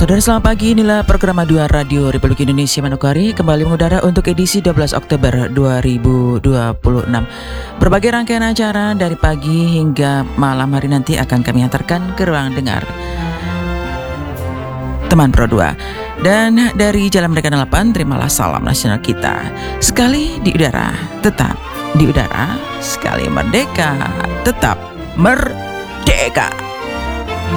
Saudara selamat pagi, inilah program Aduan Radio Republik Indonesia Manokwari kembali mengudara untuk edisi 12 Oktober 2026. Berbagai rangkaian acara dari pagi hingga malam hari nanti akan kami antarkan ke ruang dengar Teman Pro 2. Dan dari Jalan Merdeka 8, terimalah salam nasional kita. Sekali di udara, tetap di udara. Sekali merdeka, tetap merdeka.